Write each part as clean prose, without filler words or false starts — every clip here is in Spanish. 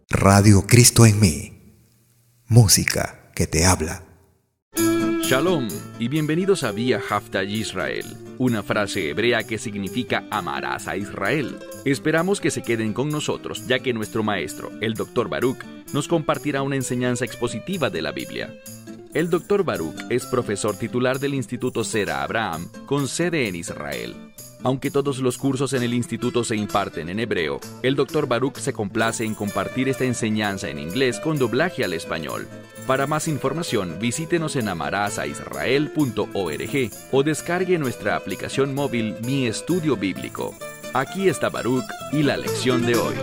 Radio Cristo en mí. Música que te habla. Shalom y bienvenidos a Vía Hafta Yisrael, una frase hebrea que significa amarás a Israel. Esperamos que se queden con nosotros, ya que nuestro maestro, el Dr. Baruch, nos compartirá una enseñanza expositiva de la Biblia. El Dr. Baruch es profesor titular del Instituto Zera Abraham, con sede en Israel. Aunque todos los cursos en el instituto se imparten en hebreo, el Dr. Baruch se complace en compartir esta enseñanza en inglés con doblaje al español. Para más información, visítenos en amarasaisrael.org o descargue nuestra aplicación móvil Mi Estudio Bíblico. Aquí está Baruch y la lección de hoy.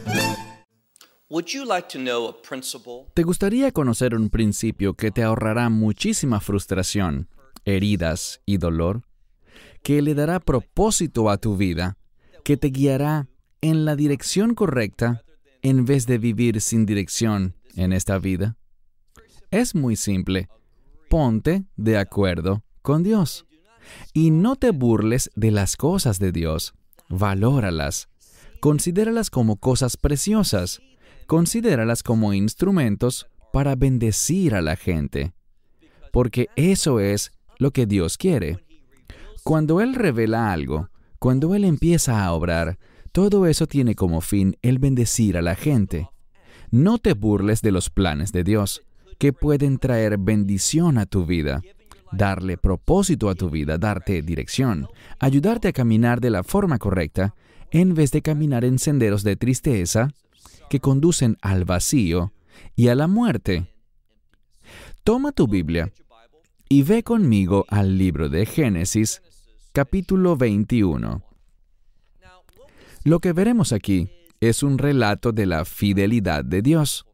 ¿Te gustaría conocer un principio que te ahorrará muchísima frustración, heridas y dolor? Que le dará propósito a tu vida, que te guiará en la dirección correcta en vez de vivir sin dirección en esta vida. Es muy simple. Ponte de acuerdo con Dios. Y no te burles de las cosas de Dios. Valóralas. Considéralas como cosas preciosas. Considéralas como instrumentos para bendecir a la gente. Porque eso es lo que Dios quiere. Cuando Él revela algo, cuando Él empieza a obrar, todo eso tiene como fin el bendecir a la gente. No te burles de los planes de Dios, que pueden traer bendición a tu vida, darle propósito a tu vida, darte dirección, ayudarte a caminar de la forma correcta, en vez de caminar en senderos de tristeza que conducen al vacío y a la muerte. Toma tu Biblia y ve conmigo al libro de Génesis, capítulo 21. Lo que veremos aquí es un relato de la fidelidad de Dios.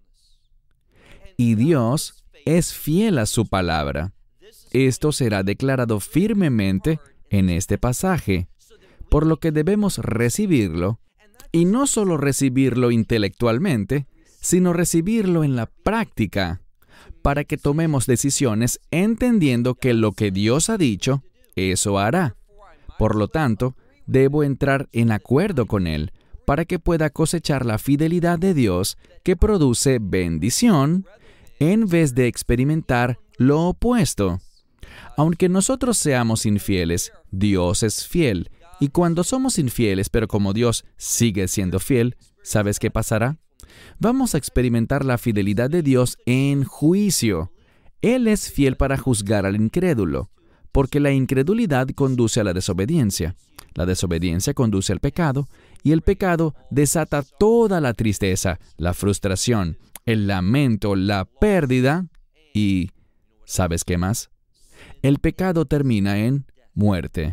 Y Dios es fiel a su palabra. Esto será declarado firmemente en este pasaje, por lo que debemos recibirlo, y no solo recibirlo intelectualmente, sino recibirlo en la práctica, para que tomemos decisiones entendiendo que lo que Dios ha dicho, eso hará. Por lo tanto, debo entrar en acuerdo con Él para que pueda cosechar la fidelidad de Dios que produce bendición en vez de experimentar lo opuesto. Aunque nosotros seamos infieles, Dios es fiel. Y cuando somos infieles, pero como Dios sigue siendo fiel, ¿sabes qué pasará? Vamos a experimentar la fidelidad de Dios en juicio. Él es fiel para juzgar al incrédulo, porque la incredulidad conduce a la desobediencia. La desobediencia conduce al pecado, y el pecado desata toda la tristeza, la frustración, el lamento, la pérdida, y ¿sabes qué más? El pecado termina en muerte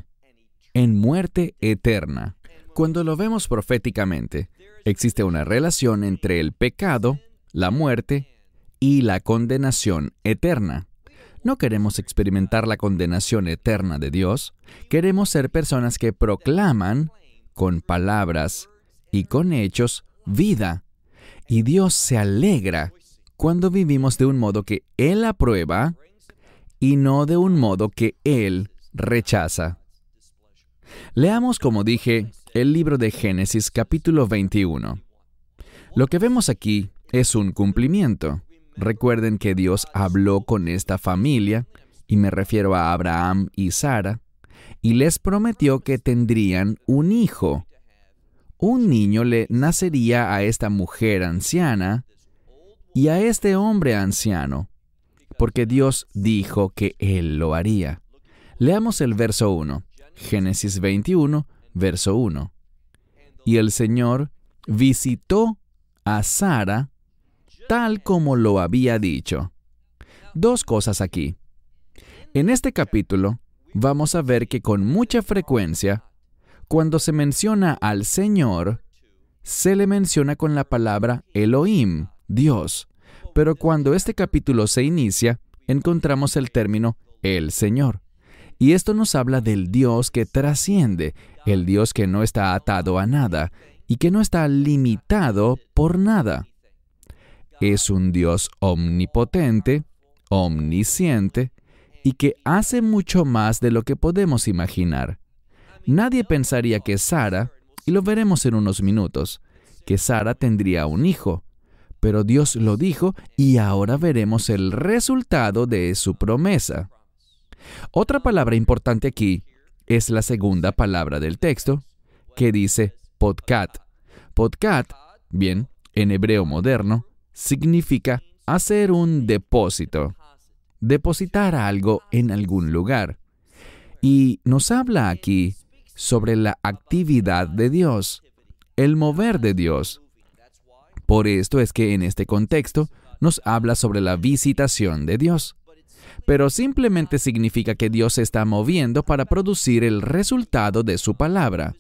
eterna. Cuando lo vemos proféticamente, existe una relación entre el pecado, la muerte y la condenación eterna. No queremos experimentar la condenación eterna de Dios. Queremos ser personas que proclaman, con palabras y con hechos, vida. Y Dios se alegra cuando vivimos de un modo que Él aprueba y no de un modo que Él rechaza. Leamos, como dije, el libro de Génesis capítulo 21. Lo que vemos aquí es un cumplimiento. Recuerden que Dios habló con esta familia, y me refiero a Abraham y Sara, y les prometió que tendrían un hijo. Un niño le nacería a esta mujer anciana y a este hombre anciano, porque Dios dijo que Él lo haría. Leamos el verso 1, Génesis 21, verso 1. Y el Señor visitó a Sara tal como lo había dicho. Dos cosas aquí. En este capítulo, vamos a ver que con mucha frecuencia, cuando se menciona al Señor, se le menciona con la palabra Elohim, Dios. Pero cuando este capítulo se inicia, encontramos el término el Señor. Y esto nos habla del Dios que trasciende, el Dios que no está atado a nada y que no está limitado por nada. Es un Dios omnipotente, omnisciente, y que hace mucho más de lo que podemos imaginar. Nadie pensaría que Sara, y lo veremos en unos minutos, que Sara tendría un hijo, pero Dios lo dijo y ahora veremos el resultado de su promesa. Otra palabra importante aquí es la segunda palabra del texto, que dice podcat. Podcat, bien, en hebreo moderno, significa hacer un depósito, depositar algo en algún lugar. Y nos habla aquí sobre la actividad de Dios, el mover de Dios. Por esto es que en este contexto nos habla sobre la visitación de Dios. Pero simplemente significa que Dios se está moviendo para producir el resultado de su palabra.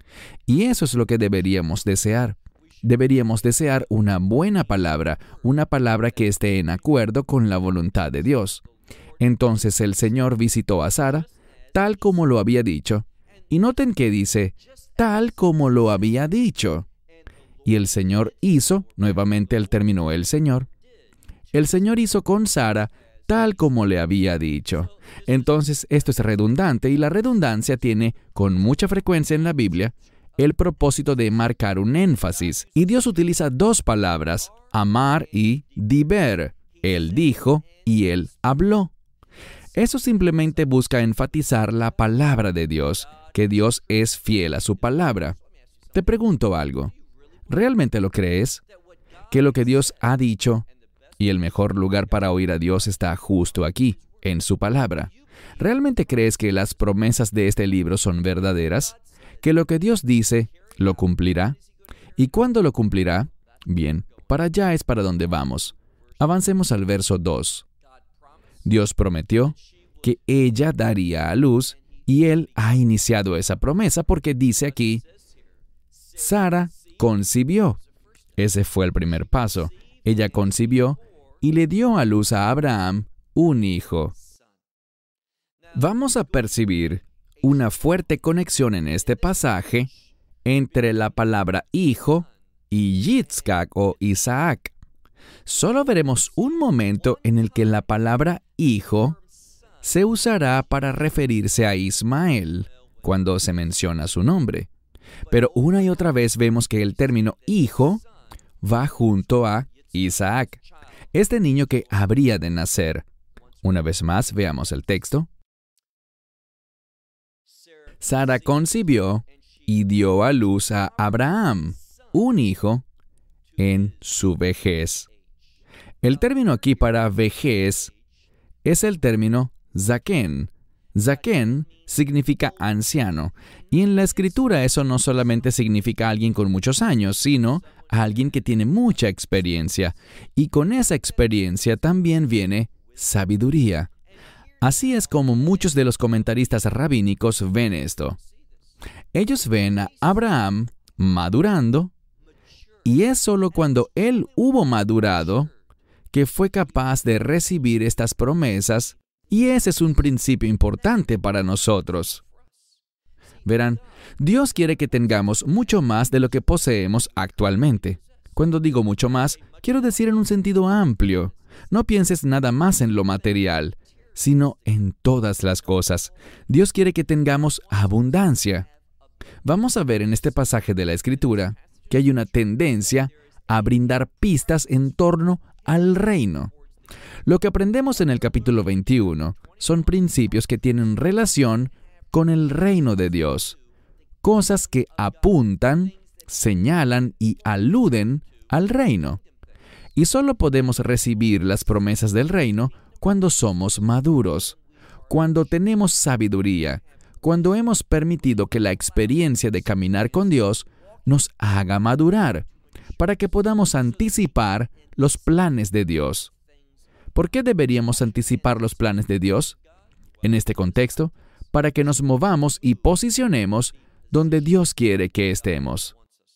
Y eso es lo que deberíamos desear. Deberíamos desear una buena palabra, una palabra que esté en acuerdo con la voluntad de Dios. Entonces el Señor visitó a Sara, tal como lo había dicho. Y noten que dice, tal como lo había dicho. Y el Señor hizo, nuevamente el término el Señor hizo con Sara, tal como le había dicho. Entonces, esto es redundante y la redundancia tiene, con mucha frecuencia en la Biblia, el propósito de marcar un énfasis. Y Dios utiliza dos palabras, amar y diber. Él dijo y Él habló. Eso simplemente busca enfatizar la palabra de Dios, que Dios es fiel a su palabra. Te pregunto algo. ¿Realmente lo crees? ¿Que lo que Dios ha dicho y el mejor lugar para oír a Dios está justo aquí, en su palabra? ¿Realmente crees que las promesas de este libro son verdaderas? ¿Que lo que Dios dice, lo cumplirá? ¿Y cuándo lo cumplirá? Bien, para allá es para donde vamos. Avancemos al verso 2. Dios prometió que ella daría a luz y Él ha iniciado esa promesa porque dice aquí, Sara concibió. Ese fue el primer paso. Ella concibió y le dio a luz a Abraham un hijo. Vamos a percibir una fuerte conexión en este pasaje entre la palabra hijo y Yitzhak o Isaac. Solo veremos un momento en el que la palabra hijo se usará para referirse a Ismael cuando se menciona su nombre. Pero una y otra vez vemos que el término hijo va junto a Isaac, este niño que habría de nacer. Una vez más, veamos el texto. Sara concibió y dio a luz a Abraham, un hijo, en su vejez. El término aquí para vejez es el término zaken. Zaken significa anciano, y en la Escritura eso no solamente significa alguien con muchos años, sino alguien que tiene mucha experiencia, y con esa experiencia también viene sabiduría. Así es como muchos de los comentaristas rabínicos ven esto. Ellos ven a Abraham madurando, y es solo cuando él hubo madurado que fue capaz de recibir estas promesas, y ese es un principio importante para nosotros. Verán, Dios quiere que tengamos mucho más de lo que poseemos actualmente. Cuando digo mucho más, quiero decir en un sentido amplio. No pienses nada más en lo material, sino en todas las cosas. Dios quiere que tengamos abundancia. Vamos a ver en este pasaje de la Escritura que hay una tendencia a brindar pistas en torno al reino. Lo que aprendemos en el capítulo 21 son principios que tienen relación con el reino de Dios, cosas que apuntan, señalan y aluden al reino. Y solo podemos recibir las promesas del reino cuando somos maduros, cuando tenemos sabiduría, cuando hemos permitido que la experiencia de caminar con Dios nos haga madurar, para que podamos anticipar los planes de Dios. ¿Por qué deberíamos anticipar los planes de Dios? En este contexto, para que nos movamos y posicionemos donde Dios quiere que estemos.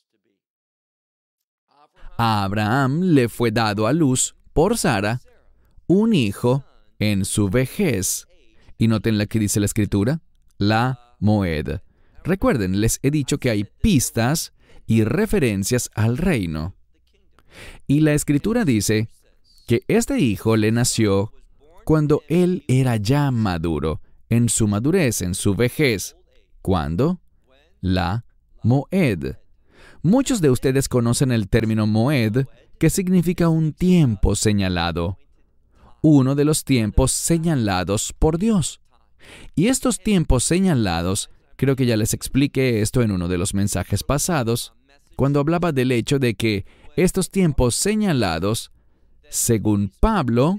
A Abraham le fue dado a luz por Sara un hijo en su vejez. Y noten lo que dice la Escritura, la Moed. Recuerden, les he dicho que hay pistas y referencias al reino. Y la Escritura dice que este hijo le nació cuando él era ya maduro, en su madurez, en su vejez. ¿Cuándo? La Moed. Muchos de ustedes conocen el término moed, que significa un tiempo señalado. Uno de los tiempos señalados por Dios. Y estos tiempos señalados, creo que ya les expliqué esto en uno de los mensajes pasados, cuando hablaba del hecho de que estos tiempos señalados, según Pablo,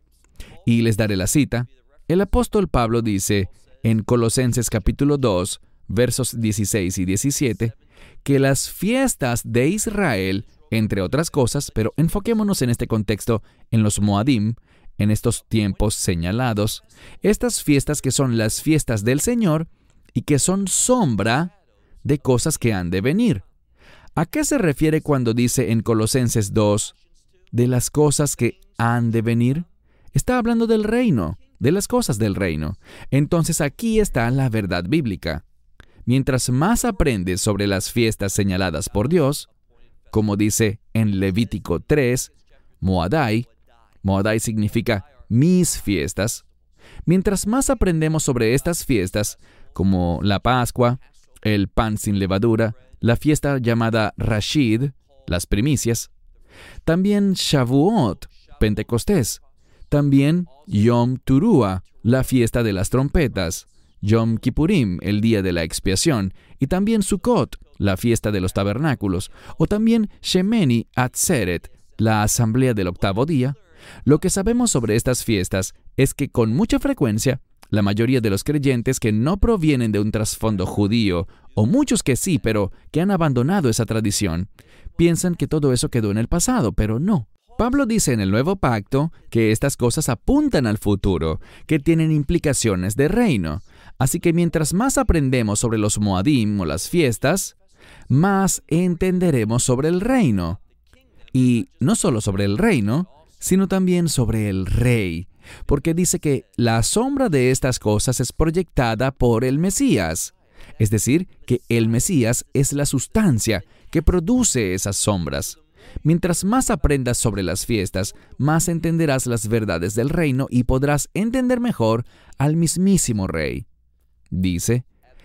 y les daré la cita, el apóstol Pablo dice en Colosenses capítulo 2, versos 16 y 17, que las fiestas de Israel, entre otras cosas, pero enfoquémonos en este contexto en los Moadim, en estos tiempos señalados, estas fiestas que son las fiestas del Señor y que son sombra de cosas que han de venir. ¿A qué se refiere cuando dice en Colosenses 2, de las cosas que han de venir? Está hablando del reino, de las cosas del reino. Entonces aquí está la verdad bíblica. Mientras más aprendes sobre las fiestas señaladas por Dios, como dice en Levítico 3, Moadai significa mis fiestas. Mientras más aprendemos sobre estas fiestas, como la Pascua, el pan sin levadura, la fiesta llamada Rashid, las primicias, también Shavuot, Pentecostés, también Yom Teruah, la fiesta de las trompetas, Yom Kippurim, el día de la expiación, y también Sukkot, la fiesta de los tabernáculos, o también Shemini Atzeret, la asamblea del octavo día. Lo que sabemos sobre estas fiestas es que con mucha frecuencia, la mayoría de los creyentes que no provienen de un trasfondo judío, o muchos que sí, pero que han abandonado esa tradición, piensan que todo eso quedó en el pasado, pero no. Pablo dice en el Nuevo Pacto que estas cosas apuntan al futuro, que tienen implicaciones de reino. Así que mientras más aprendemos sobre los Moadim o las fiestas, más entenderemos sobre el reino. Y no solo sobre el reino, sino también sobre el Rey, porque dice que la sombra de estas cosas es proyectada por el Mesías. Es decir, que el Mesías es la sustancia que produce esas sombras. Mientras más aprendas sobre las fiestas, más entenderás las verdades del reino y podrás entender mejor al mismísimo Rey. Dice,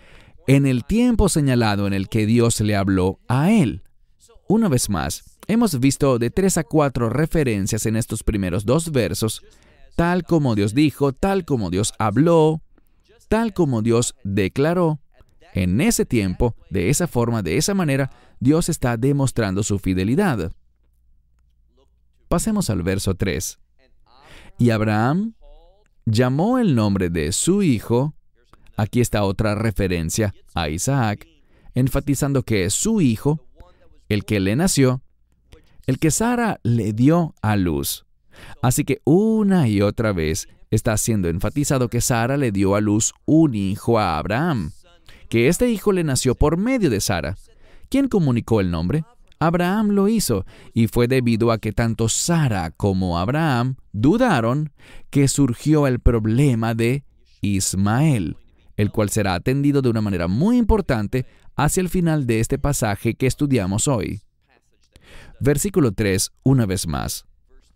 en el tiempo señalado en el que Dios le habló a él. Una vez más, hemos visto de 3 a 4 referencias en estos primeros 2 versos, tal como Dios dijo, tal como Dios habló, tal como Dios declaró. En ese tiempo, de esa forma, de esa manera, Dios está demostrando su fidelidad. Pasemos al verso 3. Y Abraham llamó el nombre de su hijo, aquí está otra referencia a Isaac, enfatizando que es su hijo, el que le nació, el que Sara le dio a luz. Así que una y otra vez está siendo enfatizado que Sara le dio a luz un hijo a Abraham, que este hijo le nació por medio de Sara. ¿Quién comunicó el nombre? Abraham lo hizo, y fue debido a que tanto Sara como Abraham dudaron que surgió el problema de Ismael, el cual será atendido de una manera muy importante hacia el final de este pasaje que estudiamos hoy. Versículo 3, una vez más.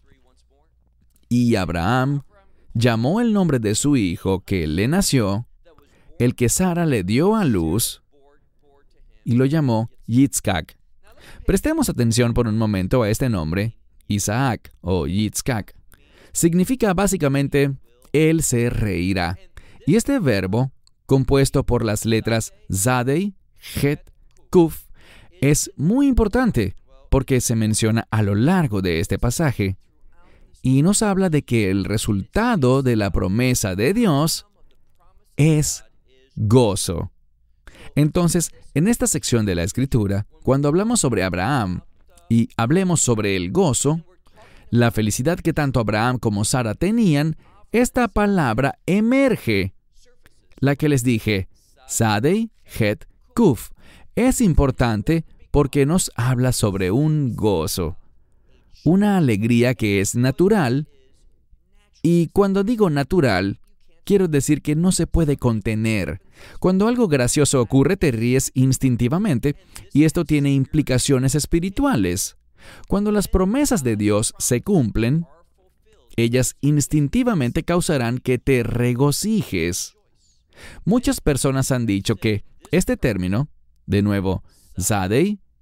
Y Abraham llamó el nombre de su hijo que le nació, el que Sara le dio a luz, y lo llamó Yitzhak. Prestemos atención por un momento a este nombre, Isaac o Yitzhak. Significa básicamente, él se reirá. Y este verbo, compuesto por las letras Zadei, Het, Kuf, es muy importante porque se menciona a lo largo de este pasaje y nos habla de que el resultado de la promesa de Dios es gozo. Entonces, en esta sección de la Escritura, cuando hablamos sobre Abraham y hablemos sobre el gozo, la felicidad que tanto Abraham como Sara tenían, esta palabra emerge. La que les dije, Zadei, Het, Kuf, es importante porque nos habla sobre un gozo, una alegría que es natural, y cuando digo natural, quiero decir que no se puede contener. Cuando algo gracioso ocurre, te ríes instintivamente, y esto tiene implicaciones espirituales. Cuando las promesas de Dios se cumplen, ellas instintivamente causarán que te regocijes. Muchas personas han dicho que este término, de nuevo, Zadei,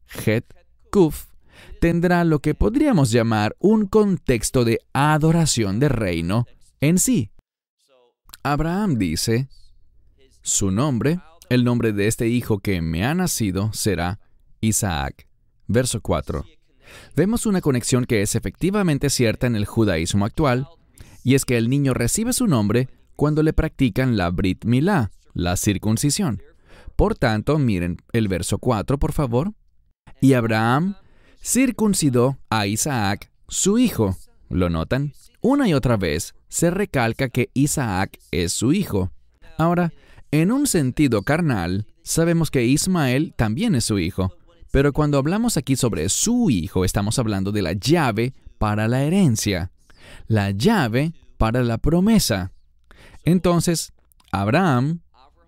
Het Kuf, tendrá lo que podríamos llamar un contexto de adoración del reino en sí. Abraham dice, su nombre, el nombre de este hijo que me ha nacido, será Isaac. Verso 4. Vemos una conexión que es efectivamente cierta en el judaísmo actual, y es que el niño recibe su nombre cuando le practican la Brit Milá, la circuncisión. Por tanto, miren el verso 4, por favor. Y Abraham circuncidó a Isaac, su hijo. ¿Lo notan? Una y otra vez se recalca que Isaac es su hijo. Ahora, en un sentido carnal, sabemos que Ismael también es su hijo. Pero cuando hablamos aquí sobre su hijo, estamos hablando de la llave para la herencia, la llave para la promesa. Entonces, Abraham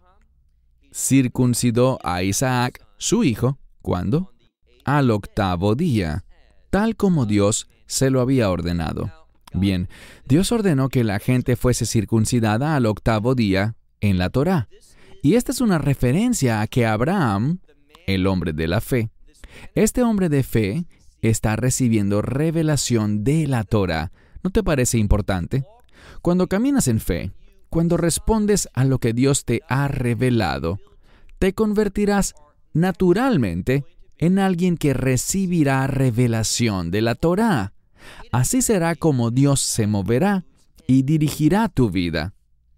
circuncidó a Isaac, su hijo, ¿cuándo? Al 8º día, tal como Dios se lo había ordenado. Bien, Dios ordenó que la gente fuese circuncidada al 8º día en la Torá. Y esta es una referencia a que Abraham, el hombre de la fe, este hombre de fe está recibiendo revelación de la Torá. ¿No te parece importante? Cuando caminas en fe, cuando respondes a lo que Dios te ha revelado, te convertirás naturalmente en alguien que recibirá revelación de la Torá. Así será como Dios se moverá y dirigirá tu vida.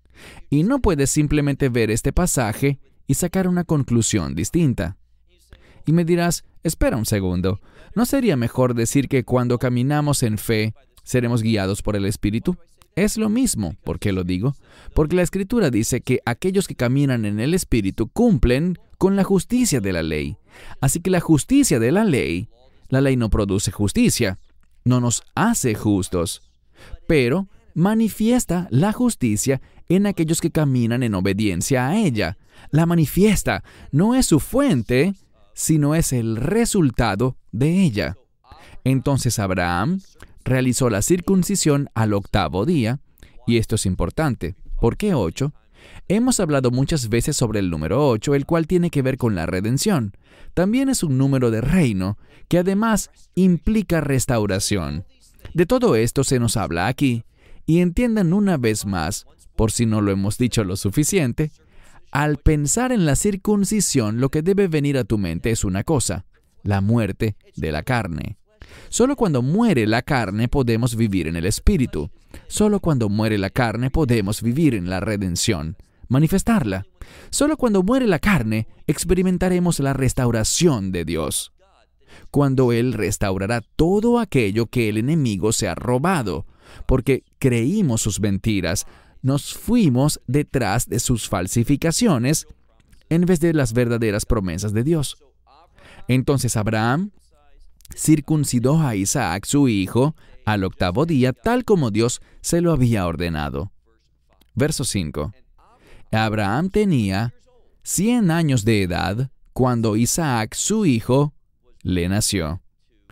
Y no puedes simplemente ver este pasaje y sacar una conclusión distinta. Y me dirás, espera un segundo, ¿no sería mejor decir que cuando caminamos en fe, seremos guiados por el Espíritu? Es lo mismo. ¿Por qué lo digo? Porque la Escritura dice que aquellos que caminan en el Espíritu cumplen con la justicia de la ley. Así que la justicia de la ley no produce justicia, no nos hace justos, pero manifiesta la justicia en aquellos que caminan en obediencia a ella. La manifiesta, no es su fuente, sino es el resultado de ella. Entonces Abraham realizó la circuncisión al 8º día, y esto es importante. ¿Por qué 8? Hemos hablado muchas veces sobre el número 8, el cual tiene que ver con la redención. También es un número de reino, que además implica restauración. De todo esto se nos habla aquí, y entiendan una vez más, por si no lo hemos dicho lo suficiente, al pensar en la circuncisión, lo que debe venir a tu mente es una cosa: la muerte de la carne. Solo cuando muere la carne podemos vivir en el Espíritu. Solo cuando muere la carne podemos vivir en la redención, manifestarla. Solo cuando muere la carne experimentaremos la restauración de Dios, cuando Él restaurará todo aquello que el enemigo se ha robado, porque creímos sus mentiras, nos fuimos detrás de sus falsificaciones en vez de las verdaderas promesas de Dios. Entonces Abraham circuncidó a Isaac, su hijo, al 8º día, tal como Dios se lo había ordenado. Verso 5. Abraham tenía 100 años de edad cuando Isaac, su hijo, le nació.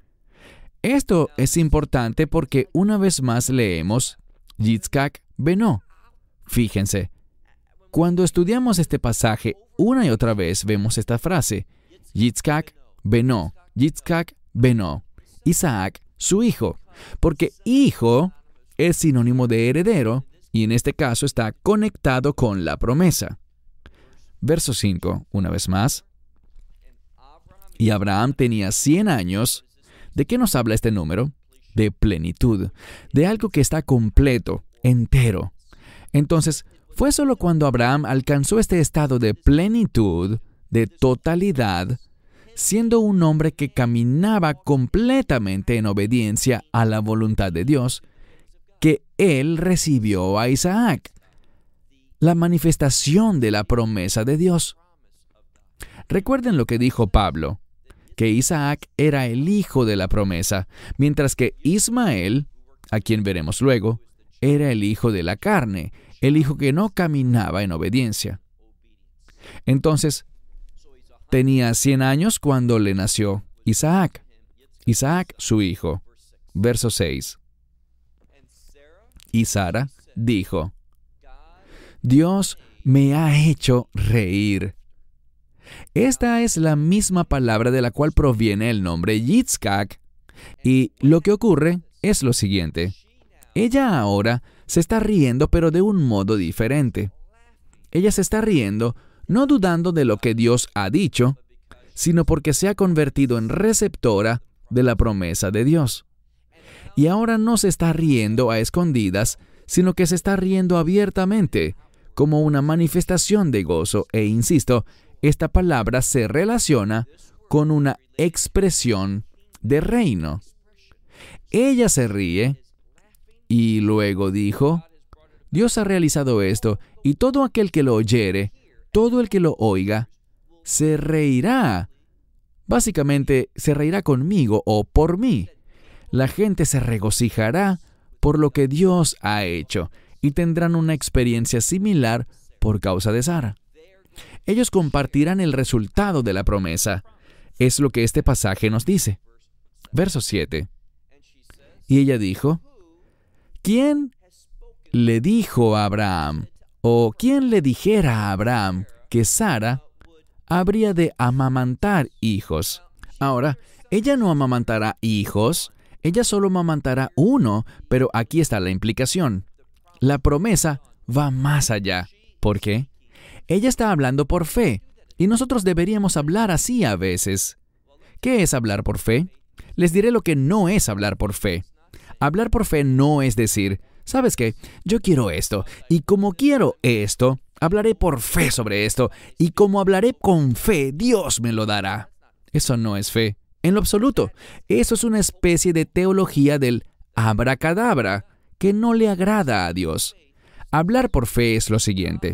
Esto es importante porque una vez más leemos Yitzhak Benó. Fíjense, cuando estudiamos este pasaje una y otra vez vemos esta frase: Yitzhak Benó, Yitzhak Benó, Isaac, su hijo, porque hijo es sinónimo de heredero y en este caso está conectado con la promesa. Verso 5, una vez más. Y Abraham tenía 100 años. ¿De qué nos habla este número? De plenitud, de algo que está completo, entero. Entonces, fue solo cuando Abraham alcanzó este estado de plenitud, de totalidad, siendo un hombre que caminaba completamente en obediencia a la voluntad de Dios, que él recibió a Isaac, la manifestación de la promesa de Dios. Recuerden lo que dijo Pablo, que Isaac era el hijo de la promesa, mientras que Ismael, a quien veremos luego, era el hijo de la carne, el hijo que no caminaba en obediencia. Entonces, tenía 100 años cuando le nació Isaac, su hijo. Verso 6. Y Sara dijo: Dios me ha hecho reír. Esta es la misma palabra de la cual proviene el nombre Yitzhak. Y lo que ocurre es lo siguiente. Ella ahora se está riendo, pero de un modo diferente. Ella se está riendo no dudando de lo que Dios ha dicho, sino porque se ha convertido en receptora de la promesa de Dios. Y ahora no se está riendo a escondidas, sino que se está riendo abiertamente, como una manifestación de gozo. E insisto, esta palabra se relaciona con una expresión de reino. Ella se ríe y luego dijo, Dios ha realizado esto, y todo aquel que lo oyere, todo el que lo oiga, se reirá. Básicamente, se reirá conmigo o por mí. La gente se regocijará por lo que Dios ha hecho y tendrán una experiencia similar por causa de Sara. Ellos compartirán el resultado de la promesa. Es lo que este pasaje nos dice. Verso 7. Y ella dijo, ¿quién le dijo a Abraham, o quién le dijera a Abraham que Sara habría de amamantar hijos? Ahora, ella no amamantará hijos, ella solo amamantará uno, pero aquí está la implicación. La promesa va más allá. ¿Por qué? Ella está hablando por fe, y nosotros deberíamos hablar así a veces. ¿Qué es hablar por fe? Les diré lo que no es hablar por fe. Hablar por fe no es decir, ¿sabes qué? Yo quiero esto, y como quiero esto, hablaré por fe sobre esto, y como hablaré con fe, Dios me lo dará. Eso no es fe, en lo absoluto. Eso es una especie de teología del abracadabra que no le agrada a Dios. Hablar por fe es lo siguiente.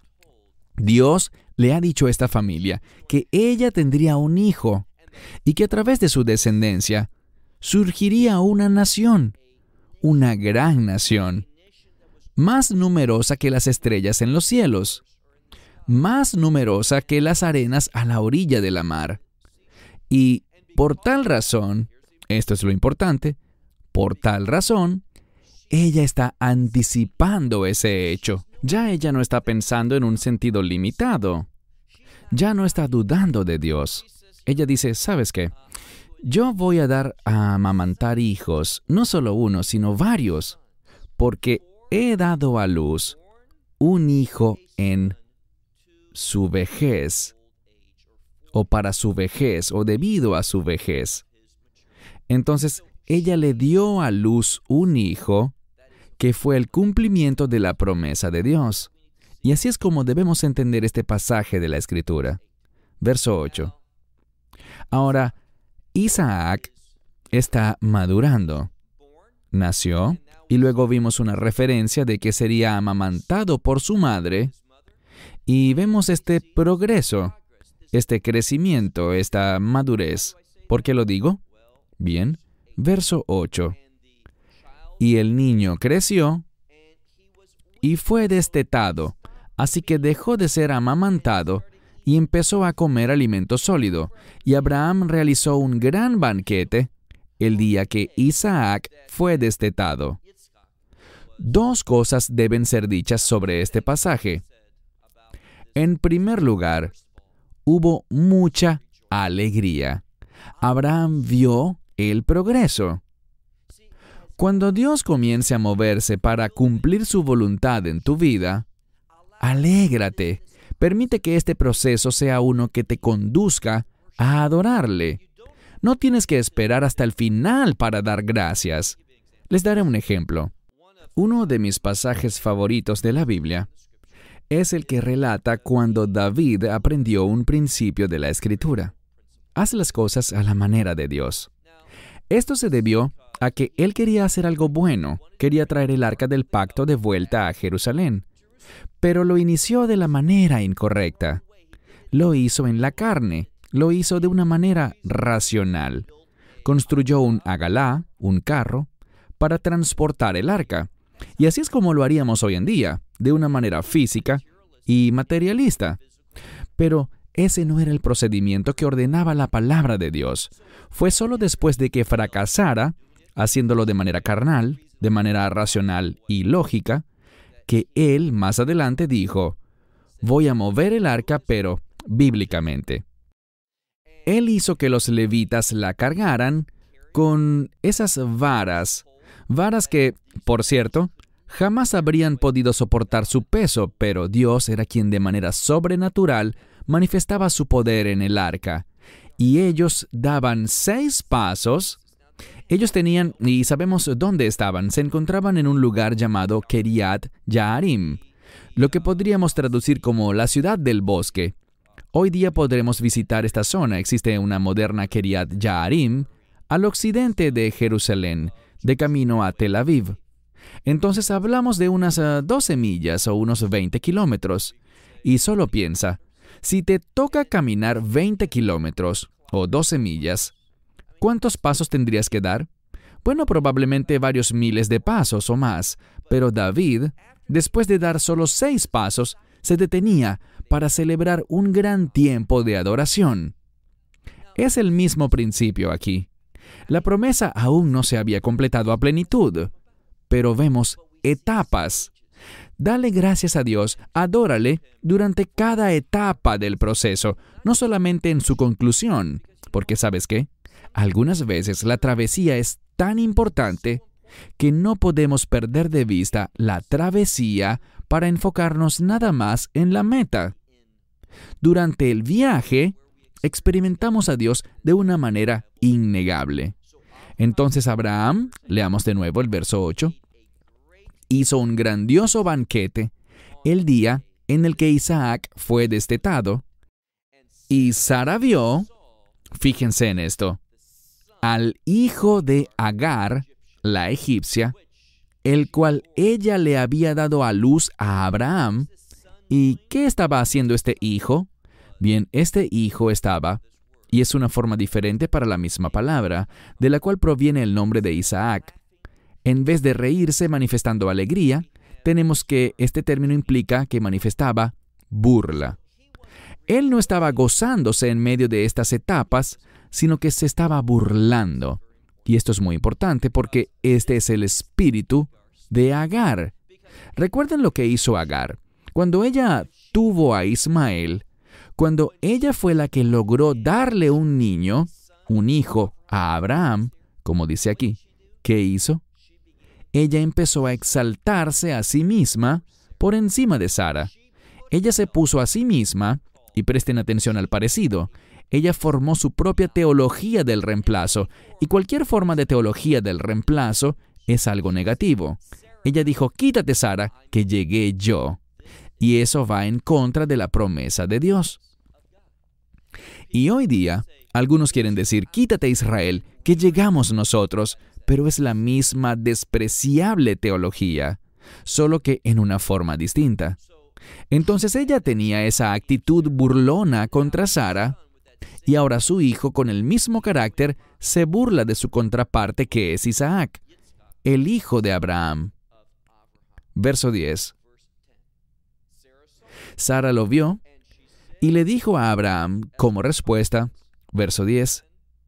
Dios le ha dicho a esta familia que ella tendría un hijo y que a través de su descendencia surgiría una nación, una gran nación, más numerosa que las estrellas en los cielos, más numerosa que las arenas a la orilla de la mar. Y por tal razón, esto es lo importante, por tal razón, ella está anticipando ese hecho. Ya ella no está pensando en un sentido limitado. Ya no está dudando de Dios. Ella dice, ¿sabes qué? Yo voy a dar a amamantar hijos, no solo uno, sino varios, porque he dado a luz un hijo en su vejez, o para su vejez, o debido a su vejez. Entonces, ella le dio a luz un hijo que fue el cumplimiento de la promesa de Dios. Y así es como debemos entender este pasaje de la Escritura. Verso 8. Ahora, Isaac está madurando. Nació, y luego vimos una referencia de que sería amamantado por su madre, y vemos este progreso, este crecimiento, esta madurez. ¿Por qué lo digo? Bien, verso 8. Y el niño creció y fue destetado, así que dejó de ser amamantado y empezó a comer alimento sólido. Y Abraham realizó un gran banquete el día que Isaac fue destetado. Dos cosas deben ser dichas sobre este pasaje. En primer lugar, hubo mucha alegría. Abraham vio el progreso. Cuando Dios comience a moverse para cumplir su voluntad en tu vida, alégrate. Permite que este proceso sea uno que te conduzca a adorarle. No tienes que esperar hasta el final para dar gracias. Les daré un ejemplo. Uno de mis pasajes favoritos de la Biblia es el que relata cuando David aprendió un principio de la Escritura. Haz las cosas a la manera de Dios. Esto se debió a que él quería hacer algo bueno, quería traer el arca del pacto de vuelta a Jerusalén, pero lo inició de la manera incorrecta. Lo hizo en la carne, lo hizo de una manera racional. Construyó un agalá, un carro, para transportar el arca. Y así es como lo haríamos hoy en día, de una manera física y materialista. Pero ese no era el procedimiento que ordenaba la palabra de Dios. Fue solo después de que fracasara, haciéndolo de manera carnal, de manera racional y lógica, que él más adelante dijo, voy a mover el arca, pero bíblicamente. Él hizo que los levitas la cargaran con esas varas que, por cierto, jamás habrían podido soportar su peso, pero Dios era quien de manera sobrenatural manifestaba su poder en el arca. Y ellos daban 6 pasos. Ellos tenían, y sabemos dónde estaban, se encontraban en un lugar llamado Kiriat Yearim, lo que podríamos traducir como la ciudad del bosque. Hoy día podremos visitar esta zona. Existe una moderna Kiriat Yearim al occidente de Jerusalén, de camino a Tel Aviv. Entonces hablamos de unas 12 millas o unos 20 kilómetros. Y solo piensa, si te toca caminar 20 kilómetros o 12 millas, ¿cuántos pasos tendrías que dar? Bueno, probablemente varios miles de pasos o más, pero David, después de dar solo 6 pasos, se detenía para celebrar un gran tiempo de adoración. Es el mismo principio aquí. La promesa aún no se había completado a plenitud, pero vemos etapas. Dale gracias a Dios, adórale durante cada etapa del proceso, no solamente en su conclusión, porque ¿sabes qué? Algunas veces la travesía es tan importante que no podemos perder de vista la travesía para enfocarnos nada más en la meta. Durante el viaje, experimentamos a Dios de una manera innegable. Entonces Abraham, leamos de nuevo el verso 8, hizo un grandioso banquete el día en el que Isaac fue destetado, y Sara vio, fíjense en esto, al hijo de Agar, la egipcia, el cual ella le había dado a luz a Abraham. ¿Y qué estaba haciendo este hijo? Bien, este hijo estaba, y es una forma diferente para la misma palabra, de la cual proviene el nombre de Isaac. En vez de reírse manifestando alegría, tenemos que este término implica que manifestaba burla. Él no estaba gozándose en medio de estas etapas, sino que se estaba burlando. Y esto es muy importante porque este es el espíritu de Agar. ¿Recuerdan lo que hizo Agar? Cuando ella tuvo a Ismael, cuando ella fue la que logró darle un niño, un hijo, a Abraham, como dice aquí, ¿qué hizo? Ella empezó a exaltarse a sí misma por encima de Sara. Ella se puso a sí misma, y presten atención al parecido, ella formó su propia teología del reemplazo, y cualquier forma de teología del reemplazo es algo negativo. Ella dijo, quítate Sara, que llegué yo. Y eso va en contra de la promesa de Dios. Y hoy día, algunos quieren decir, quítate Israel, que llegamos nosotros, pero es la misma despreciable teología, solo que en una forma distinta. Entonces ella tenía esa actitud burlona contra Sara, y ahora su hijo, con el mismo carácter, se burla de su contraparte que es Isaac, el hijo de Abraham. Verso 10. Sara lo vio y le dijo a Abraham como respuesta, verso 10,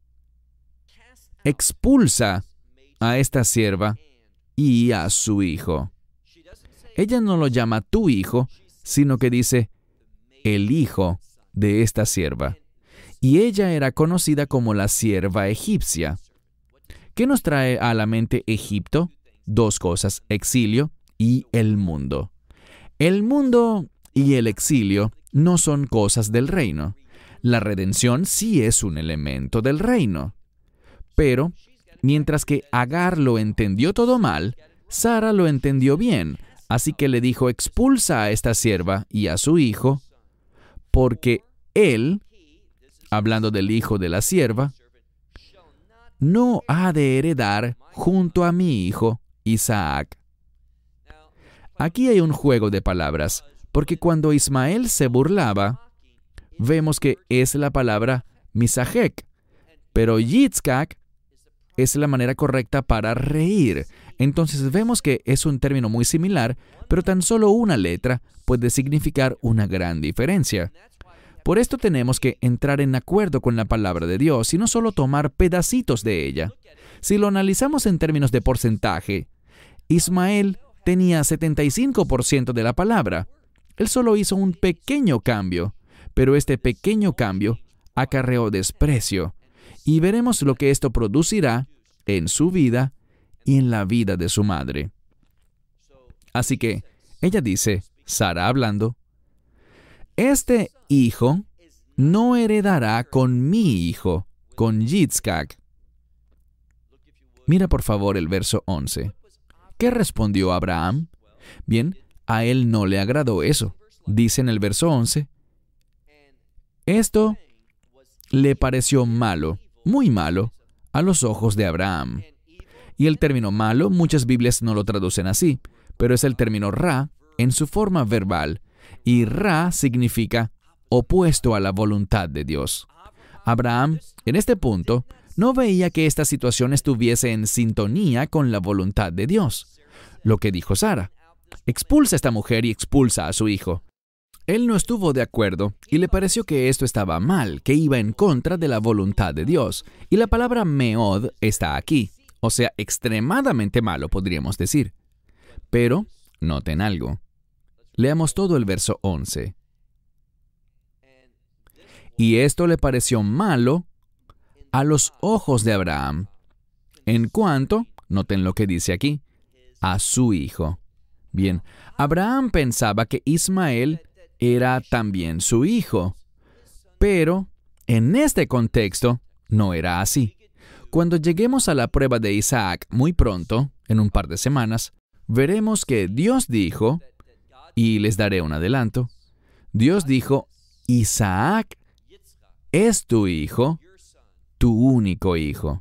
expulsa a esta sierva y a su hijo. Ella no lo llama tu hijo, sino que dice el hijo de esta sierva. Y ella era conocida como la sierva egipcia. ¿Qué nos trae a la mente Egipto? 2 cosas, exilio y el mundo. El mundo y el exilio no son cosas del reino. La redención sí es un elemento del reino. Pero, mientras que Agar lo entendió todo mal, Sara lo entendió bien, así que le dijo, expulsa a esta sierva y a su hijo, porque él, hablando del hijo de la sierva, no ha de heredar junto a mi hijo Isaac. Aquí hay un juego de palabras, porque cuando Ismael se burlaba, vemos que es la palabra misajek, pero Yitzhak es la manera correcta para reír. Entonces vemos que es un término muy similar, pero tan solo una letra puede significar una gran diferencia. Por esto tenemos que entrar en acuerdo con la palabra de Dios y no solo tomar pedacitos de ella. Si lo analizamos en términos de porcentaje, Ismael tenía 75% de la palabra. Él solo hizo un pequeño cambio, pero este pequeño cambio acarreó desprecio, y veremos lo que esto producirá en su vida y en la vida de su madre. Así que ella dice, Sara hablando, este hijo no heredará con mi hijo, con Yitzhak. Mira por favor el verso 11. ¿Qué respondió Abraham? Bien, a él no le agradó eso. Dice en el verso 11, esto le pareció malo, muy malo, a los ojos de Abraham. Y el término malo, muchas Biblias no lo traducen así, pero es el término ra en su forma verbal, y ra significa opuesto a la voluntad de Dios. Abraham, en este punto, no veía que esta situación estuviese en sintonía con la voluntad de Dios. Lo que dijo Sara, expulsa a esta mujer y expulsa a su hijo. Él no estuvo de acuerdo y le pareció que esto estaba mal, que iba en contra de la voluntad de Dios. Y la palabra meod está aquí, o sea, extremadamente malo, podríamos decir. Pero, noten algo. Leamos todo el verso 11. Y esto le pareció malo a los ojos de Abraham, en cuanto, noten lo que dice aquí, a su hijo. Bien, Abraham pensaba que Ismael era también su hijo, pero en este contexto no era así. Cuando lleguemos a la prueba de Isaac muy pronto, en un par de semanas, veremos que Dios dijo, y les daré un adelanto, Dios dijo, Isaac es tu hijo, tu único hijo.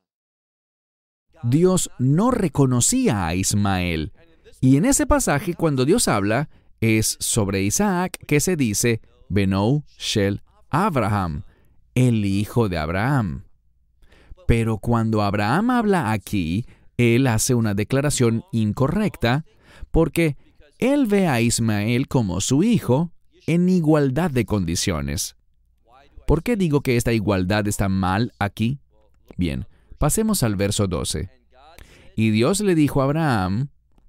Dios no reconocía a Ismael, y en ese pasaje cuando Dios habla, es sobre Isaac que se dice, Benou Shel Abraham, el hijo de Abraham. Pero cuando Abraham habla aquí, él hace una declaración incorrecta, porque él ve a Ismael como su hijo en igualdad de condiciones. ¿Por qué digo que esta igualdad está mal aquí? Bien, pasemos al verso 12. Y Dios le dijo a Abraham,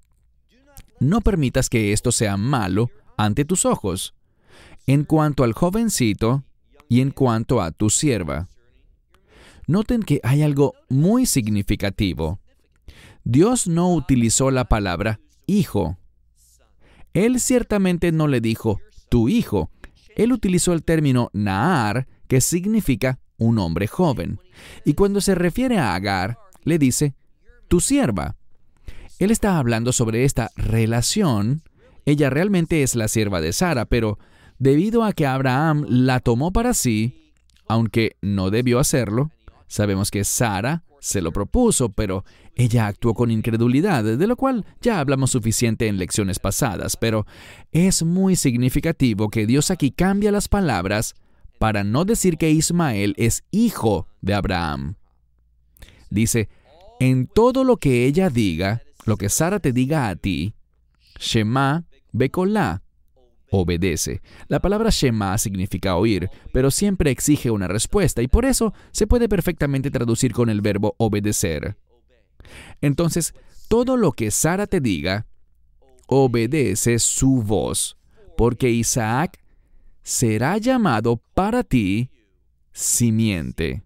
no permitas que esto sea malo ante tus ojos, en cuanto al jovencito y en cuanto a tu sierva. Noten que hay algo muy significativo. Dios no utilizó la palabra hijo. Él ciertamente no le dijo tu hijo. Él utilizó el término Naar, que significa un hombre joven. Y cuando se refiere a Agar, le dice tu sierva. Él está hablando sobre esta relación. Ella realmente es la sierva de Sara, pero debido a que Abraham la tomó para sí, aunque no debió hacerlo, sabemos que Sara se lo propuso, pero ella actuó con incredulidad, de lo cual ya hablamos suficiente en lecciones pasadas, pero es muy significativo que Dios aquí cambia las palabras para no decir que Ismael es hijo de Abraham. Dice, en todo lo que ella diga, lo que Sara te diga a ti, Shema Bekolá, obedece. La palabra Shema significa oír, pero siempre exige una respuesta, y por eso se puede perfectamente traducir con el verbo obedecer. Entonces, todo lo que Sara te diga, obedece su voz, porque Isaac será llamado para ti simiente.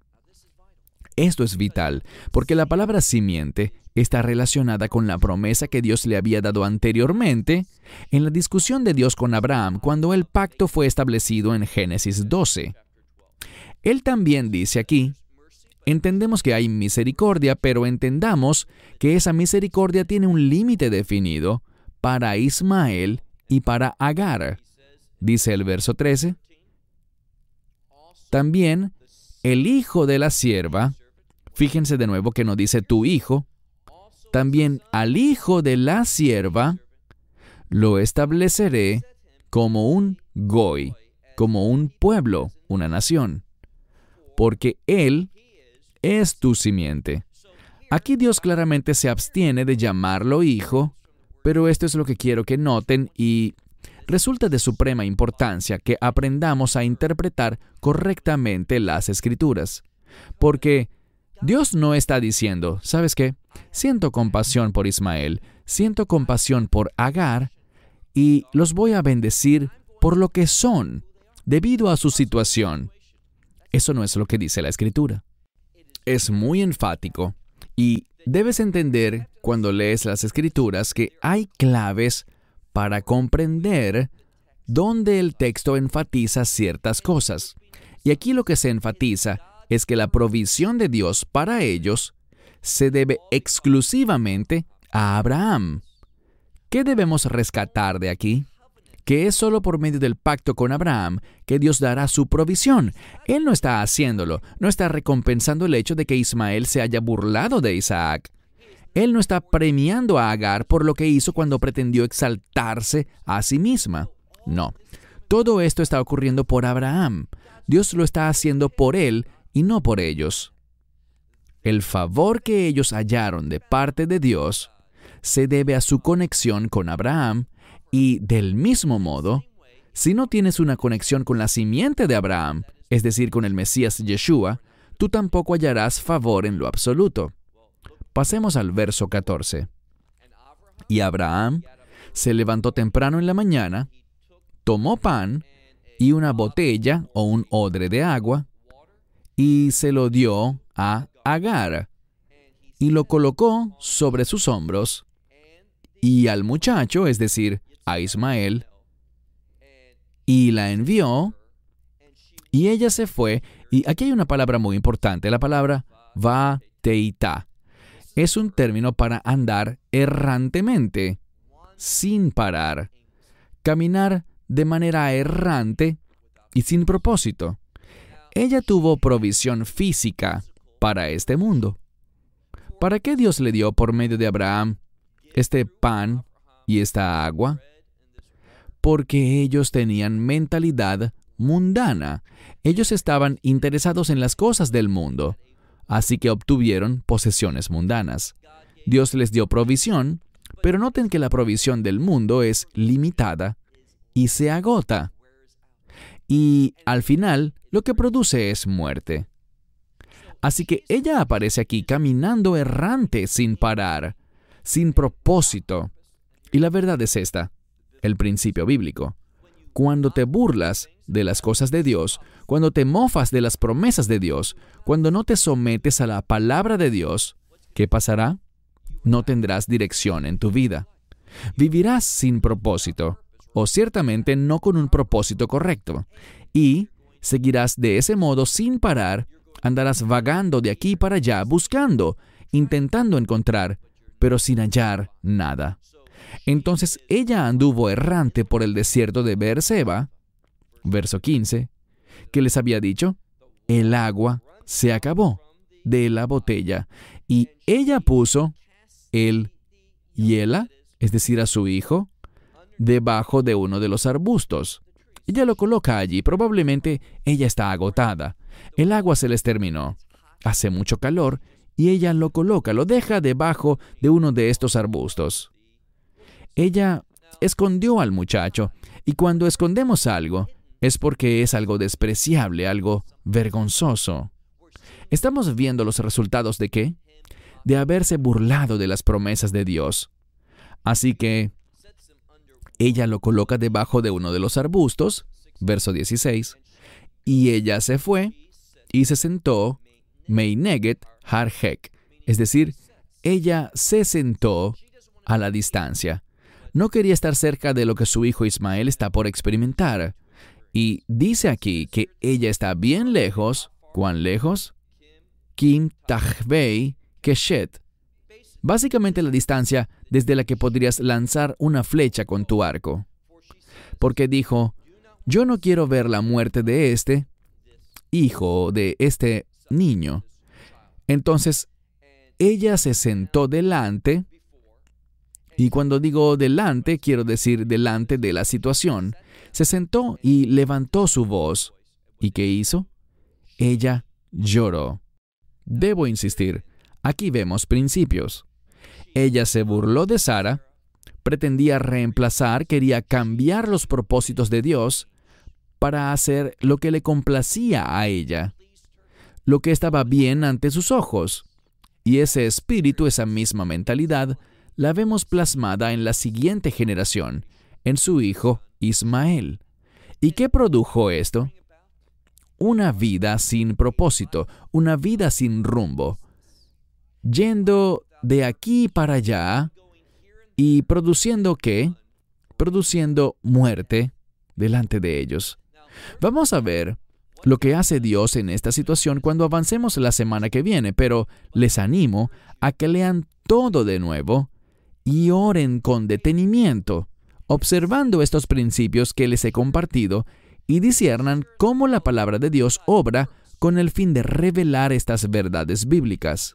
Esto es vital, porque la palabra simiente está relacionada con la promesa que Dios le había dado anteriormente en la discusión de Dios con Abraham cuando el pacto fue establecido en Génesis 12. Él también dice aquí, entendemos que hay misericordia, pero entendamos que esa misericordia tiene un límite definido para Ismael y para Agar. Dice el verso 13, también el hijo de la sierva, fíjense de nuevo que no dice tu hijo, también al hijo de la sierva lo estableceré como un goy, como un pueblo, una nación, porque él es tu simiente. Aquí Dios claramente se abstiene de llamarlo hijo, pero esto es lo que quiero que noten y resulta de suprema importancia que aprendamos a interpretar correctamente las Escrituras, porque Dios no está diciendo, ¿sabes qué? Siento compasión por Ismael, siento compasión por Agar, y los voy a bendecir por lo que son. debido a su situación. Eso no es lo que dice la Escritura. Es muy enfático y debes entender cuando lees las Escrituras que hay claves para comprender dónde el texto enfatiza ciertas cosas. Y aquí lo que se enfatiza es que la provisión de Dios para ellos se debe exclusivamente a Abraham. ¿Qué debemos rescatar de aquí? Que es solo por medio del pacto con Abraham que Dios dará su provisión. Él no está haciéndolo, no está recompensando el hecho de que Ismael se haya burlado de Isaac. Él no está premiando a Agar por lo que hizo cuando pretendió exaltarse a sí misma. No, todo esto está ocurriendo por Abraham. Dios lo está haciendo por él y no por ellos. El favor que ellos hallaron de parte de Dios se debe a su conexión con Abraham y, del mismo modo, si no tienes una conexión con la simiente de Abraham, es decir, con el Mesías Yeshua, tú tampoco hallarás favor en lo absoluto. Pasemos al verso 14. Y Abraham se levantó temprano en la mañana, tomó pan y una botella o un odre de agua, y se lo dio a Agar, y lo colocó sobre sus hombros, y al muchacho, es decir, a Ismael, y la envió, y ella se fue. Y aquí hay una palabra muy importante, la palabra va-teitá. Es un término para andar errantemente, sin parar, caminar de manera errante y sin propósito. Ella tuvo provisión física para este mundo. ¿Para qué Dios le dio por medio de Abraham este pan y esta agua? Porque ellos tenían mentalidad mundana. Ellos estaban interesados en las cosas del mundo, así que obtuvieron posesiones mundanas. Dios les dio provisión, pero noten que la provisión del mundo es limitada y se agota. Y al final, lo que produce es muerte. Así que ella aparece aquí caminando errante sin parar, sin propósito. Y la verdad es esta, el principio bíblico. Cuando te burlas de las cosas de Dios, cuando te mofas de las promesas de Dios, cuando no te sometes a la palabra de Dios, ¿qué pasará? No tendrás dirección en tu vida. Vivirás sin propósito, o ciertamente no con un propósito correcto, y seguirás de ese modo sin parar. Andarás vagando de aquí para allá, buscando, intentando encontrar, pero sin hallar nada. Entonces ella anduvo errante por el desierto de Beerseba, verso 15, que les había dicho, el agua se acabó de la botella, y ella puso el hiela, es decir, a su hijo, debajo de uno de los arbustos. Ella lo coloca allí, probablemente ella está agotada. El agua se les terminó. Hace mucho calor y ella lo coloca, lo deja debajo de uno de estos arbustos. Ella escondió al muchacho, y cuando escondemos algo, es porque es algo despreciable, algo vergonzoso. ¿Estamos viendo los resultados de qué? De haberse burlado de las promesas de Dios. Así que ella lo coloca debajo de uno de los arbustos, verso 16, y ella se fue y se sentó Meineget Harhek, es decir, ella se sentó a la distancia. No quería estar cerca de lo que su hijo Ismael está por experimentar. Y dice aquí que ella está bien lejos. ¿Cuán lejos? Kim Tachvei Keshet. Básicamente la distancia desde la que podrías lanzar una flecha con tu arco. Porque dijo, yo no quiero ver la muerte de este hijo, de este niño. Entonces, ella se sentó delante, y cuando digo delante, quiero decir delante de la situación. Se sentó y levantó su voz. ¿Y qué hizo? Ella lloró. Debo insistir, aquí vemos principios. Ella se burló de Sara, pretendía reemplazar, quería cambiar los propósitos de Dios para hacer lo que le complacía a ella, lo que estaba bien ante sus ojos. Y ese espíritu, esa misma mentalidad, la vemos plasmada en la siguiente generación, en su hijo Ismael. ¿Y qué produjo esto? Una vida sin propósito, una vida sin rumbo, yendo de aquí para allá y produciendo ¿qué? Produciendo muerte delante de ellos. Vamos a ver lo que hace Dios en esta situación cuando avancemos la semana que viene, pero les animo a que lean todo de nuevo y oren con detenimiento, observando estos principios que les he compartido y disciernan cómo la palabra de Dios obra con el fin de revelar estas verdades bíblicas.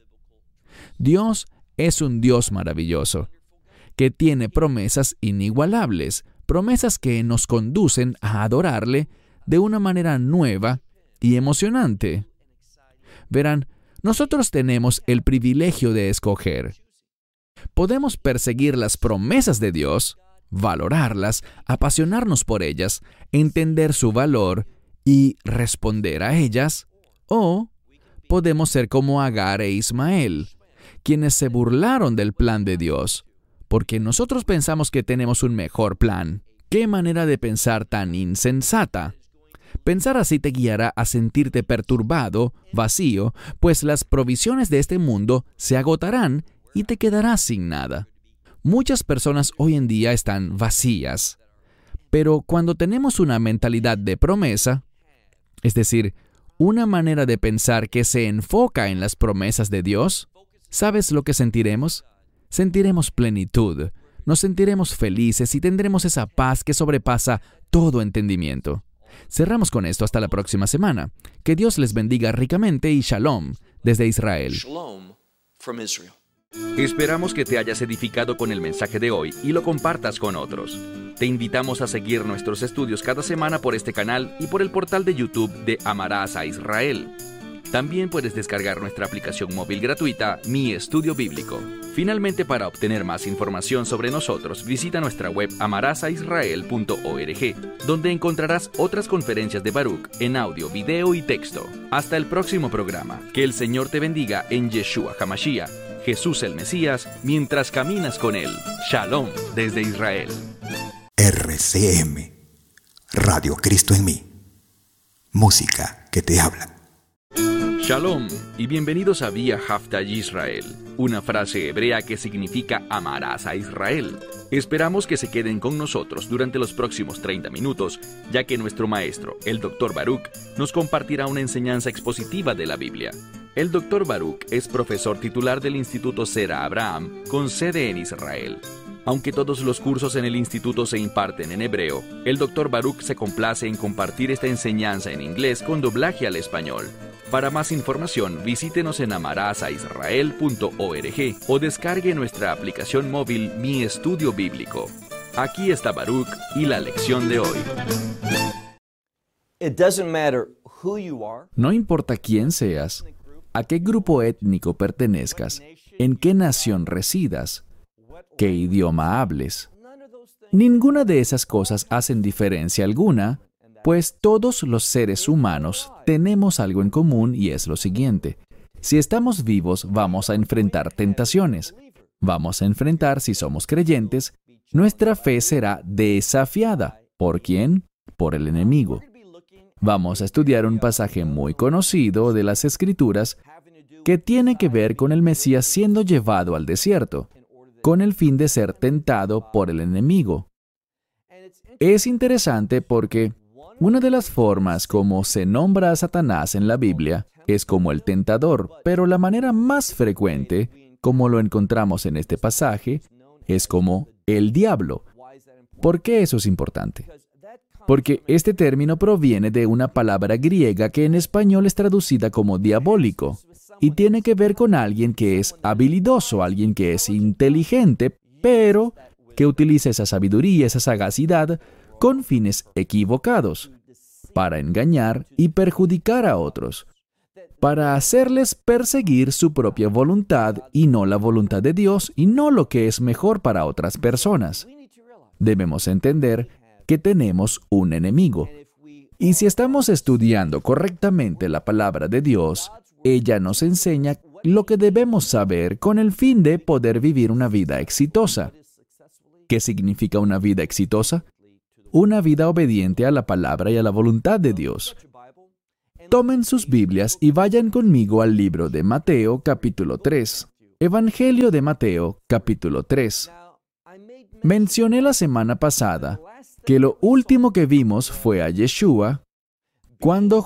Dios es un Dios maravilloso, que tiene promesas inigualables, promesas que nos conducen a adorarle de una manera nueva y emocionante. Verán, nosotros tenemos el privilegio de escoger. Podemos perseguir las promesas de Dios, valorarlas, apasionarnos por ellas, entender su valor y responder a ellas, o podemos ser como Agar e Ismael, quienes se burlaron del plan de Dios, porque nosotros pensamos que tenemos un mejor plan. ¡Qué manera de pensar tan insensata! Pensar así te guiará a sentirte perturbado, vacío, pues las provisiones de este mundo se agotarán y te quedarás sin nada. Muchas personas hoy en día están vacías, pero cuando tenemos una mentalidad de promesa, es decir, una manera de pensar que se enfoca en las promesas de Dios, ¿sabes lo que sentiremos? Sentiremos plenitud, nos sentiremos felices y tendremos esa paz que sobrepasa todo entendimiento. Cerramos con esto hasta la próxima semana. Que Dios les bendiga ricamente y shalom desde Israel. Shalom from Israel. Esperamos que te hayas edificado con el mensaje de hoy y lo compartas con otros. Te invitamos a seguir nuestros estudios cada semana por este canal y por el portal de YouTube de Amarás a Israel. También puedes descargar nuestra aplicación móvil gratuita, Mi Estudio Bíblico. Finalmente, para obtener más información sobre nosotros, visita nuestra web amarasaisrael.org, donde encontrarás otras conferencias de Baruch en audio, video y texto. Hasta el próximo programa. Que el Señor te bendiga en Yeshua HaMashiach, Jesús el Mesías, mientras caminas con Él. Shalom desde Israel. RCM, Radio Cristo en mí. Música que te habla. Shalom y bienvenidos a Vía Hafta Yisrael, una frase hebrea que significa amarás a Israel. Esperamos que se queden con nosotros durante los próximos 30 minutos, ya que nuestro maestro, el Dr. Baruch, nos compartirá una enseñanza expositiva de la Biblia. El Dr. Baruch es profesor titular del Instituto Sera Abraham, con sede en Israel. Aunque todos los cursos en el instituto se imparten en hebreo, el Dr. Baruch se complace en compartir esta enseñanza en inglés con doblaje al español. Para más información, visítenos en amarasaisrael.org o descargue nuestra aplicación móvil Mi Estudio Bíblico. Aquí está Baruch y la lección de hoy. No importa quién seas, a qué grupo étnico pertenezcas, en qué nación residas, qué idioma hables. Ninguna de esas cosas hacen diferencia alguna, pues todos los seres humanos tenemos algo en común y es lo siguiente. Si estamos vivos, vamos a enfrentar tentaciones. Vamos a enfrentar, si somos creyentes, nuestra fe será desafiada. ¿Por quién? Por el enemigo. Vamos a estudiar un pasaje muy conocido de las Escrituras que tiene que ver con el Mesías siendo llevado al desierto, con el fin de ser tentado por el enemigo. Es interesante porque una de las formas como se nombra a Satanás en la Biblia es como el tentador, pero la manera más frecuente, como lo encontramos en este pasaje, es como el diablo. ¿Por qué eso es importante? Porque este término proviene de una palabra griega que en español es traducida como diabólico, y tiene que ver con alguien que es habilidoso, alguien que es inteligente, pero que utiliza esa sabiduría, esa sagacidad, con fines equivocados, para engañar y perjudicar a otros, para hacerles perseguir su propia voluntad y no la voluntad de Dios y no lo que es mejor para otras personas. Debemos entender que tenemos un enemigo. Y si estamos estudiando correctamente la palabra de Dios, ella nos enseña lo que debemos saber con el fin de poder vivir una vida exitosa. ¿Qué significa una vida exitosa? una vida obediente a la palabra y a la voluntad de Dios. Tomen sus Biblias y vayan conmigo al libro de Mateo, capítulo 3. Evangelio de Mateo, capítulo 3. Mencioné la semana pasada que lo último que vimos fue a Yeshua cuando